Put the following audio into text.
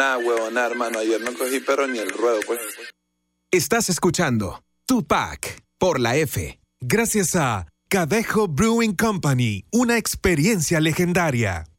huevona, hermano. Ayer no cogí pero ni el ruedo, pues. Estás escuchando Tupac por la F. Gracias a Cadejo Brewing Company, una experiencia legendaria.